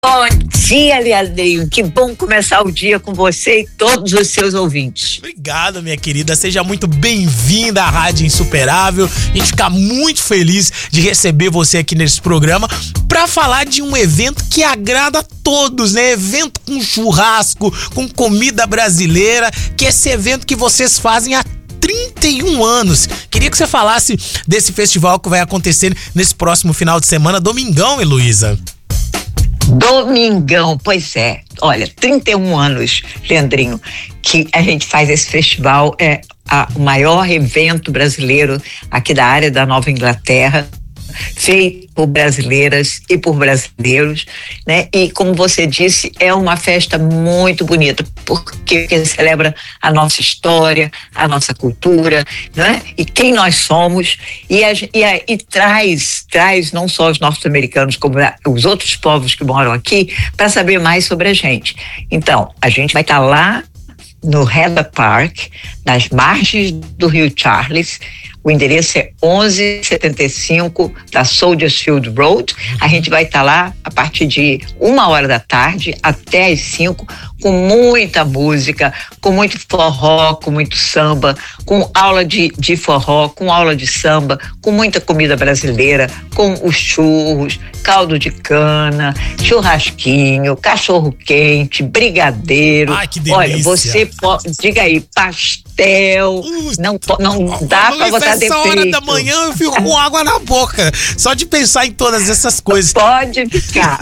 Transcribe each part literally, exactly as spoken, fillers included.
Bom dia, Leandrinho. Que bom começar o dia com você e todos os seus ouvintes. Obrigado, minha querida. Seja muito bem-vinda à Rádio Insuperável. A gente fica muito feliz de receber você aqui nesse programa para falar de um evento que agrada a todos, né? Evento com churrasco, com comida brasileira, que é esse evento que vocês fazem há trinta e um anos. Queria que você falasse desse festival que vai acontecer nesse próximo final de semana, domingão, Heloísa. Domingão, pois é. Olha, trinta e um anos, Leandrinho, que a gente faz esse festival. É a, o maior evento brasileiro aqui da área da Nova Inglaterra, feito por brasileiras e por brasileiros, né? E como você disse, é uma festa muito bonita, porque celebra a nossa história, a nossa cultura, né? E quem nós somos, e, a, e, a, e traz, traz não só os norte-americanos, como os outros povos que moram aqui, para saber mais sobre a gente. Então, a gente vai estar lá no Heather Park, nas margens do Rio Charles. O endereço é onze setenta e cinco da Soldiers Field Road. A gente vai estar lá a partir de uma hora da tarde até as cinco, com muita música, com muito forró, com muito samba, com aula de, de forró, com aula de samba, com muita comida brasileira, com os churros, caldo de cana, churrasquinho, cachorro quente, brigadeiro. Ai, que delícia. Olha, você pode, diga aí, pastel, uh, não, não dá pra botar defeito. Essa hora da manhã eu fico com água na boca, só de pensar em todas essas coisas. Pode ficar.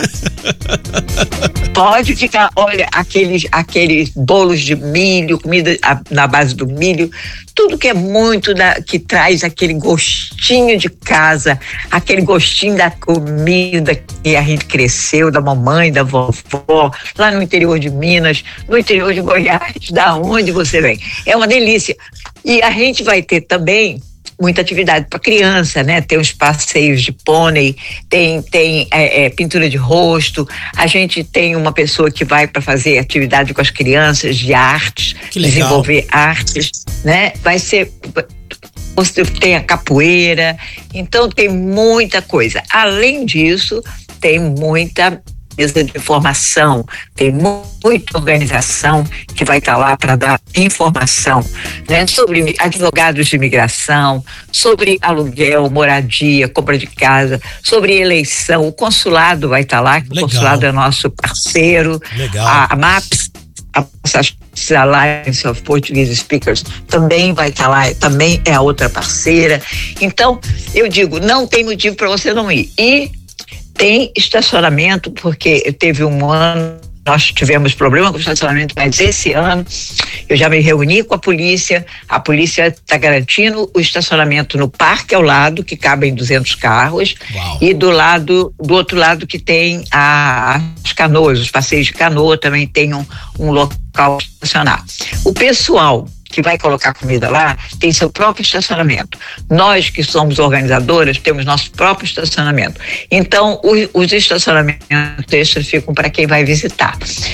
Pode ficar, olha, aqueles, aqueles bolos de milho, comida na base do milho, tudo que é muito, da, que traz aquele gostinho de casa, aquele gostinho da comida que a gente cresceu, da mamãe, da vovó, lá no interior de Minas, no interior de Goiás, da onde você vem. É uma delícia. E a gente vai ter também muita atividade para criança, né? Tem os passeios de pônei, tem, tem é, é, pintura de rosto. A gente tem uma pessoa que vai para fazer atividade com as crianças de artes, desenvolver artes, né? Vai ser, você tem a capoeira, então tem muita coisa. Além disso, tem muita mesa de informação, tem muita organização que vai estar lá para dar informação, né, sobre advogados de imigração, sobre aluguel, moradia, compra de casa, sobre eleição. O consulado vai estar lá, que o consulado é nosso parceiro. Legal. A, a MAPS, a Alliance of Portuguese Speakers, também vai estar lá, também é a outra parceira. Então, eu digo, não tem motivo para você não ir. E tem estacionamento, porque teve um ano, nós tivemos problema com o estacionamento, mas esse ano eu já me reuni com a polícia, a polícia está garantindo o estacionamento no parque ao lado, que cabem duzentos carros. Uau. E do lado, do outro lado que tem a, as canoas, os passeios de canoa, também tem um, um local para estacionar. O pessoal que vai colocar comida lá, tem seu próprio estacionamento. Nós que somos organizadoras, temos nosso próprio estacionamento. Então, os, os estacionamentos extras ficam para quem vai visitar.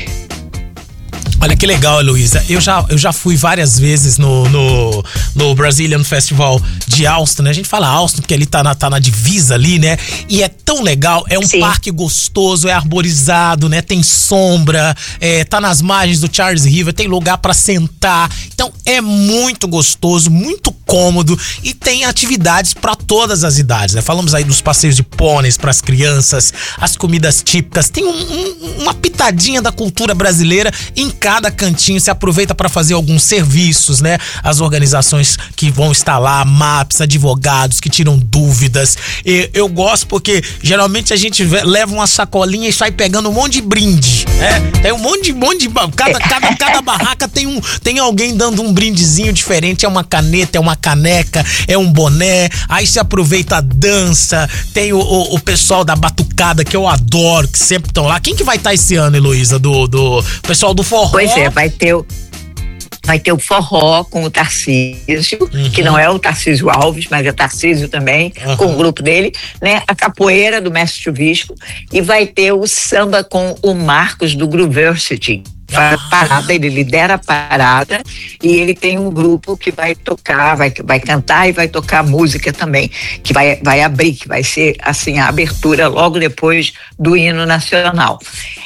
Olha que legal, Heloísa. Eu já, eu já fui várias vezes no, no, no Brazilian Festival de Austin, né? A gente fala Austin porque ele tá na, tá na divisa ali, né? E é tão legal, é um Sim. parque gostoso, é arborizado, né? Tem sombra, é, tá nas margens do Charles River, tem lugar pra sentar. Então é muito gostoso, muito cômodo e tem atividades pra todas as idades, né? Falamos aí dos passeios de pôneis pras crianças, as comidas típicas, tem um, um, uma pitadinha da cultura brasileira em cada cantinho. Se aproveita para fazer alguns serviços, né? As organizações que vão estar lá, MAPS, advogados que tiram dúvidas. E eu gosto porque geralmente a gente leva uma sacolinha e sai pegando um monte de brinde, né? Tem um monte de, monte de cada, cada, cada barraca tem, um, tem alguém dando um brindezinho diferente. É uma caneta, é uma caneca, é um boné. Aí se aproveita a dança. Tem o, o, o pessoal da batucada que eu adoro, que sempre estão lá. Quem que vai estar esse ano, Heloísa? Do, do pessoal do forró? Pois é, vai ter o, vai ter o forró com o Tarcísio, uhum. que não é o Tarcísio Alves, mas é o Tarcísio também, uhum. com o grupo dele, né? A capoeira do Mestre Chuvisco, e vai ter o samba com o Marcos do Grooversity. faz parada, ele lidera a parada e ele tem um grupo que vai tocar, vai, vai cantar e vai tocar música também, que vai, vai abrir, que vai ser assim a abertura logo depois do hino nacional.